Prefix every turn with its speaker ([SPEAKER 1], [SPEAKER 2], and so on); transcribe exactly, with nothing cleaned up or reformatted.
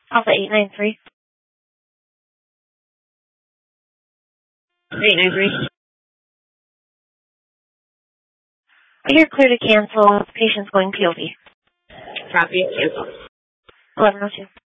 [SPEAKER 1] Alpha eight nine three.
[SPEAKER 2] eight nine three.
[SPEAKER 1] You're clear to cancel. Patient's going P O V.
[SPEAKER 2] Copy. Cancel.
[SPEAKER 1] eleven oh two.